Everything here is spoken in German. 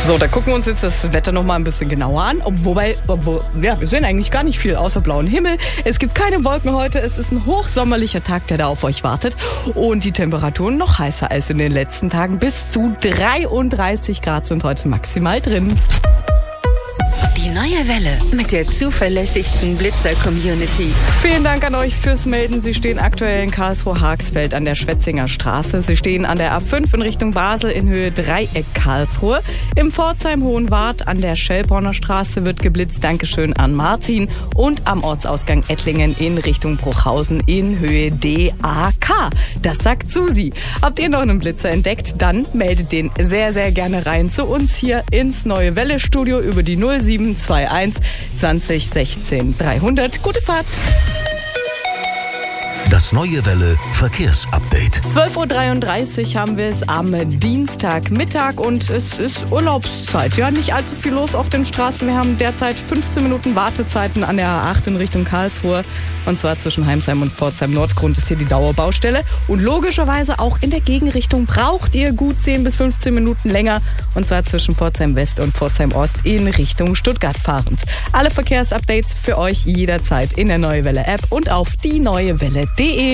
So, da gucken wir uns jetzt das Wetter noch mal ein bisschen genauer an. Wobei, wir sehen eigentlich gar nicht viel außer blauen Himmel. Es gibt keine Wolken heute. Es ist ein hochsommerlicher Tag, der da auf euch wartet. Und die Temperaturen noch heißer als in den letzten Tagen. Bis zu 33 Grad sind heute maximal drin. Die neue Welle mit der zuverlässigsten Blitzer-Community. Vielen Dank an euch fürs Melden. Sie stehen aktuell in Karlsruhe-Haxfeld an der Schwetzinger Straße. Sie stehen an der A5 in Richtung Basel in Höhe Dreieck Karlsruhe. Im Pforzheim-Hohenwart an der Schellbrauner Straße wird geblitzt. Dankeschön an Martin. Und am Ortsausgang Ettlingen in Richtung Bruchhausen in Höhe DAK. Das sagt Susi. Habt ihr noch einen Blitzer entdeckt? Dann meldet den sehr, sehr gerne rein zu uns hier ins Neue Welle-Studio über die 0721 20 16 300. Gute Fahrt! Das Neue Welle Verkehrsupdate. 12.33 Uhr haben wir es am Dienstagmittag und es ist Urlaubszeit. Ja, nicht allzu viel los auf den Straßen. Wir haben derzeit 15 Minuten Wartezeiten an der A8 in Richtung Karlsruhe. Und zwar zwischen Heimsheim und Pforzheim Nordgrund ist hier die Dauerbaustelle. Und logischerweise auch in der Gegenrichtung braucht ihr gut 10 bis 15 Minuten länger. Und zwar zwischen Pforzheim West und Pforzheim Ost in Richtung Stuttgart fahrend. Alle Verkehrsupdates für euch jederzeit in der Neue Welle App und auf dieneuewelle.de.